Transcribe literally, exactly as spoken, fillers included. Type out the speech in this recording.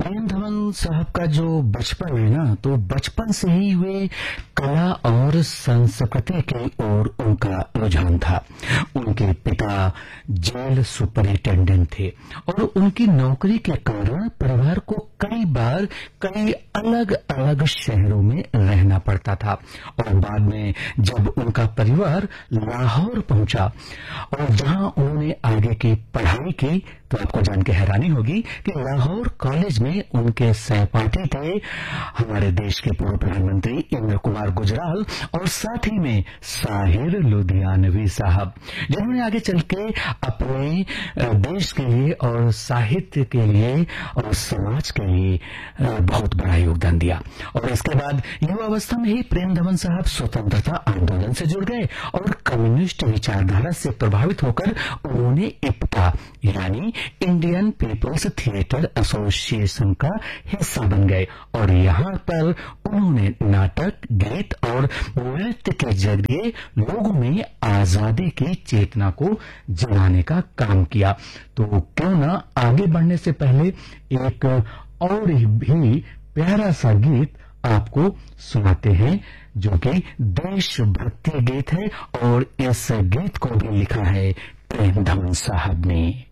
प्रेम धवन साहब का जो बचपन है ना, तो बचपन से ही वे कला और संस्कृति की ओर उनका रुझान था। उनके पिता जेल सुपरिटेंडेंट थे और उनकी नौकरी के कारण परिवार को कई बार कई अलग अलग शहरों में रहना पड़ता था। और बाद में जब उनका परिवार लाहौर पहुंचा और जहां उन्होंने आगे की पढ़ाई की, तो आपको जान के हैरानी होगी कि लाहौर कॉलेज में उनके सहपाठी थे हमारे देश के पूर्व प्रधानमंत्री इंद्र कुमार गुजराल और साथ ही में साहिर लुधियानवी साहब, जिन्होंने आगे चल के अपने देश के लिए और साहित्य के लिए और समाज के लिए बहुत बड़ा योगदान दिया। और इसके बाद युवावस्था में ही प्रेम धवन साहब स्वतंत्रता आंदोलन से जुड़ गए और कम्युनिस्ट विचारधारा से प्रभावित होकर उन्होंने इप्टा यानी इंडियन पीपल्स थिएटर एसोसिएशन का हिस्सा बन गए और यहाँ पर उन्होंने नाटक, गीत और नृत्य के जरिए लोगों में आजादी की चेतना को जगाने का काम किया। तो क्यों ना आगे बढ़ने से पहले एक और भी प्यारा सा गीत आपको सुनाते हैं, जो कि देशभक्ति गीत है और इस गीत को भी लिखा है प्रेम धवन साहब ने।